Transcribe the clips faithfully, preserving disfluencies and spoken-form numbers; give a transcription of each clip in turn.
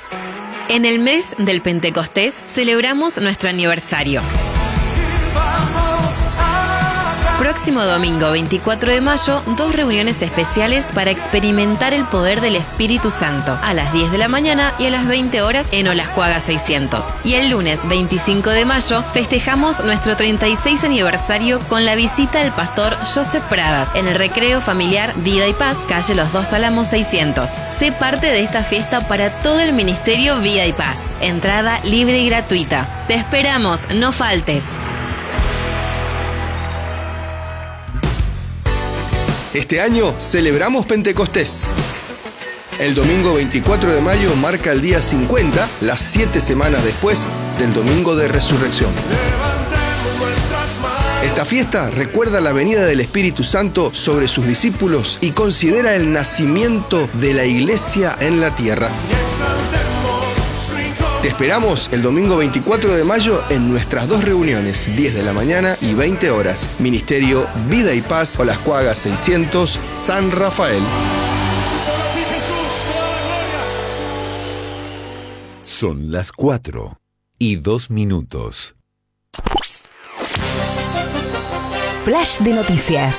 En el mes del Pentecostés celebramos nuestro aniversario. Próximo domingo veinticuatro de mayo, dos reuniones especiales para experimentar el poder del Espíritu Santo, a las diez de la mañana y a las veinte horas en Olascuaga seiscientos. Y el lunes veinticinco de mayo festejamos nuestro treinta y seis aniversario con la visita del pastor Joseph Pradas en el recreo familiar Vida y Paz, calle Los Dos Álamos seiscientos. Sé parte de esta fiesta para todo el ministerio Vida y Paz. Entrada libre y gratuita. Te esperamos, no faltes. Este año celebramos Pentecostés. El domingo veinticuatro de mayo marca el día cincuenta, las siete semanas después del domingo de resurrección. Esta fiesta recuerda la venida del Espíritu Santo sobre sus discípulos y considera el nacimiento de la iglesia en la tierra. Te esperamos el domingo veinticuatro de mayo en nuestras dos reuniones, diez de la mañana y veinte horas. Ministerio Vida y Paz, Olascuaga seiscientos, San Rafael. Son las cuatro y dos minutos. Flash de noticias.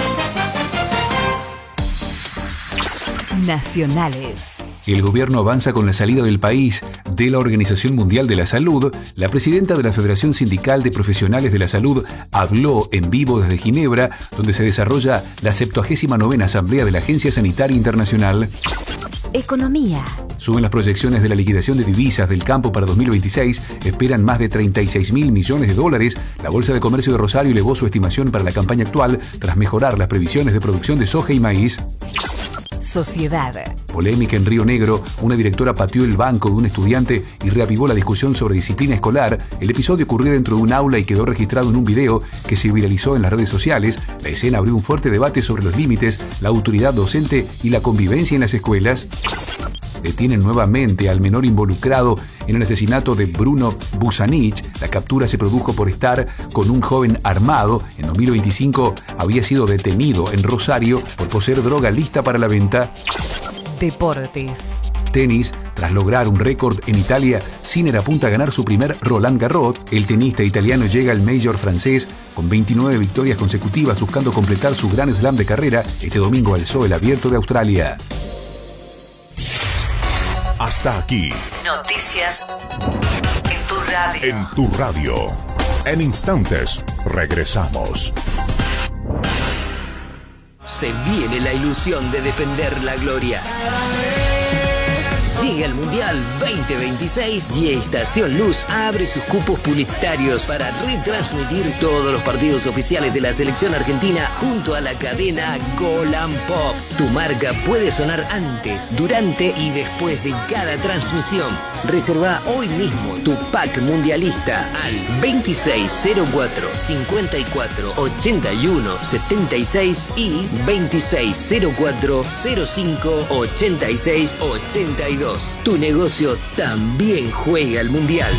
Nacionales. El gobierno avanza con la salida del país de la Organización Mundial de la Salud. La presidenta de la Federación Sindical de Profesionales de la Salud habló en vivo desde Ginebra, donde se desarrolla la septuagésima novena Asamblea de la Agencia Sanitaria Internacional. Economía. Suben las proyecciones de la liquidación de divisas del campo para dos mil veintiséis. Esperan más de treinta y seis mil millones de dólares. La Bolsa de Comercio de Rosario elevó su estimación para la campaña actual tras mejorar las previsiones de producción de soja y maíz. Sociedad. Polémica en Río Negro. Una directora pateó el banco de un estudiante y reavivó la discusión sobre disciplina escolar. El episodio ocurrió dentro de un aula y quedó registrado en un video que se viralizó en las redes sociales. La escena abrió un fuerte debate sobre los límites, la autoridad docente y la convivencia en las escuelas. Detienen nuevamente al menor involucrado en el asesinato de Bruno Busanich. La captura se produjo por estar con un joven armado. En dos mil veinticinco había sido detenido en Rosario por poseer droga lista para la venta. Deportes. Tenis. Tras lograr un récord en Italia, Sinner apunta a ganar su primer Roland Garros. El tenista italiano llega al Major francés con veintinueve victorias consecutivas, buscando completar su gran slam de carrera. Este domingo alzó el Abierto de Australia. Hasta aquí. Noticias en tu radio. En tu radio. En instantes, regresamos. Se viene la ilusión de defender la gloria. Llega el Mundial veinte veintiséis y Estación Luz abre sus cupos publicitarios para retransmitir todos los partidos oficiales de la selección argentina junto a la cadena Golan Pop. Tu marca puede sonar antes, durante y después de cada transmisión. Reserva hoy mismo tu pack mundialista al veintiséis cero cuatro cincuenta y cuatro ochenta y uno setenta y seis y veintiséis cero cuatro cero cinco ochenta y seis ochenta y dos. Tu negocio también juega al Mundial.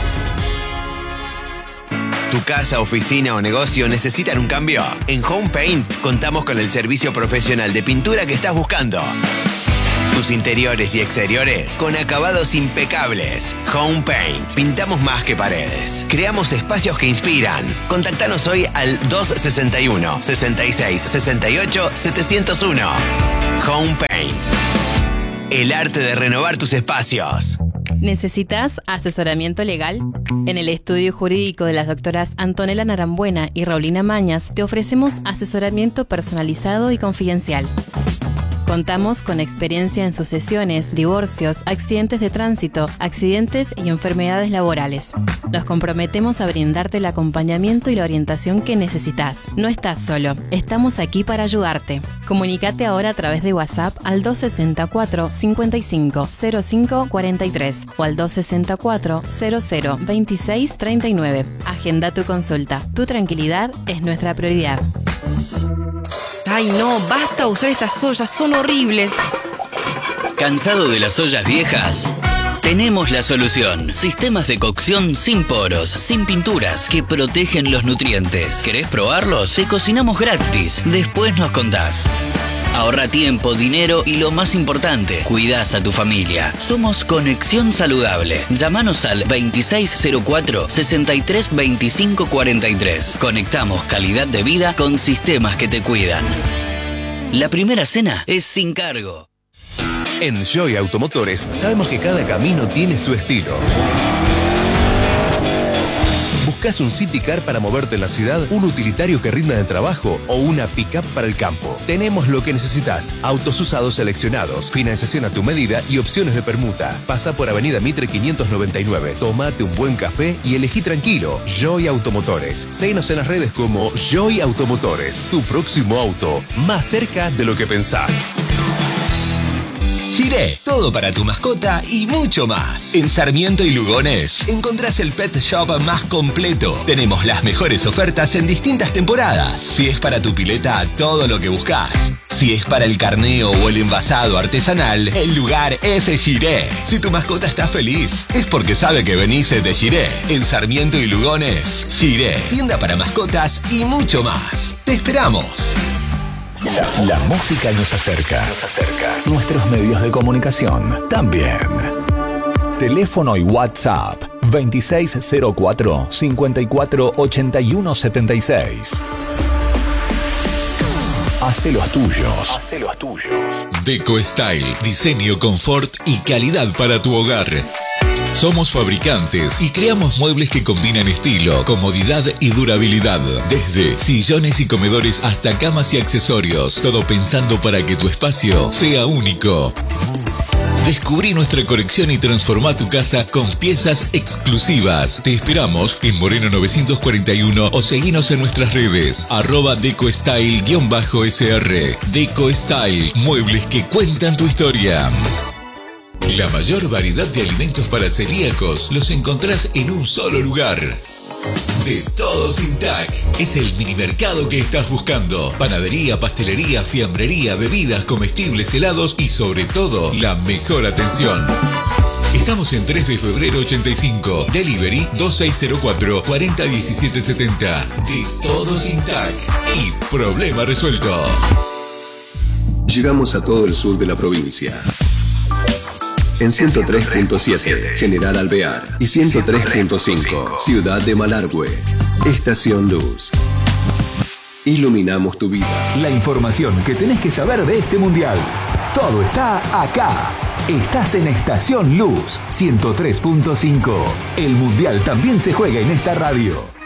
¿Tu casa, oficina o negocio necesitan un cambio? En Home Paint contamos con el servicio profesional de pintura que estás buscando. Tus interiores y exteriores con acabados impecables. Home Paint. Pintamos más que paredes. Creamos espacios que inspiran. Contactanos hoy al dos sesenta y uno sesenta y seis sesenta y ocho setecientos uno. Home Paint. El arte de renovar tus espacios. ¿Necesitas asesoramiento legal? En el estudio jurídico de las doctoras Antonella Narambuena y Raulina Mañas te ofrecemos asesoramiento personalizado y confidencial. Contamos con experiencia en sucesiones, divorcios, accidentes de tránsito, accidentes y enfermedades laborales. Nos comprometemos a brindarte el acompañamiento y la orientación que necesitas. No estás solo, estamos aquí para ayudarte. Comunícate ahora a través de WhatsApp al dos sesenta y cuatro cincuenta y cinco cero cinco cuarenta y tres o al dos sesenta y cuatro cero cero veintiséis treinta y nueve. Agenda tu consulta. Tu tranquilidad es nuestra prioridad. Ay, no, basta usar estas ollas, son horribles. ¿Cansado de las ollas viejas? Tenemos la solución. Sistemas de cocción sin poros, sin pinturas, que protegen los nutrientes. ¿Querés probarlos? Te cocinamos gratis. Después nos contás. Ahorra tiempo, dinero y lo más importante, cuidás a tu familia. Somos Conexión Saludable. Llámanos al veintiséis cero cuatro, sesenta y tres veinticinco cuarenta y tres. Conectamos calidad de vida con sistemas que te cuidan. La primera cena es sin cargo. En Joy Automotores sabemos que cada camino tiene su estilo. ¿Buscas un City Car para moverte en la ciudad, un utilitario que rinda de trabajo o una pick-up para el campo? Tenemos lo que necesitas. Autos usados seleccionados, financiación a tu medida y opciones de permuta. Pasa por Avenida Mitre quinientos noventa y nueve. Tómate un buen café y elegí tranquilo. Joy Automotores. Síguenos en las redes como Joy Automotores. Tu próximo auto, más cerca de lo que pensás. Giré, todo para tu mascota y mucho más. En Sarmiento y Lugones encontrás el pet shop más completo. Tenemos las mejores ofertas en distintas temporadas. Si es para tu pileta, todo lo que buscas. Si es para el carneo o el envasado artesanal, el lugar es Giré. Si tu mascota está feliz, es porque sabe que venís de Giré. En Sarmiento y Lugones, Giré, tienda para mascotas y mucho más. Te esperamos. La, la música nos acerca. nos acerca. Nuestros medios de comunicación también. Teléfono y WhatsApp veintiséis cero cuatro, cincuenta y cuatro, ochenta y uno setenta y seis. Hace los tuyos. Hace los tuyos. Deco Style, diseño, confort y calidad para tu hogar. Somos fabricantes y creamos muebles que combinan estilo, comodidad y durabilidad. Desde sillones y comedores hasta camas y accesorios. Todo pensando para que tu espacio sea único. Descubrí nuestra colección y transformá tu casa con piezas exclusivas. Te esperamos en Moreno novecientos cuarenta y uno o seguinos en nuestras redes. Arroba DecoStyle-S R. Deco Style, muebles que cuentan tu historia. La mayor variedad de alimentos para celíacos los encontrás en un solo lugar. De Todo Sin Tac. Es el mini mercado que estás buscando. Panadería, pastelería, fiambrería, bebidas, comestibles, helados y sobre todo, la mejor atención. Estamos en tres de febrero ochenta y cinco. Delivery dos seis cero cuatro, cuatro cero uno siete siete cero. De Todo Sin Tac. Y problema resuelto. Llegamos a todo el sur de la provincia. En ciento tres punto siete, General Alvear. Y ciento tres punto cinco, Ciudad de Malargüe. Estación Luz. Iluminamos tu vida. La información que tenés que saber de este mundial. Todo está acá. Estás en Estación Luz ciento tres punto cinco. El mundial también se juega en esta radio.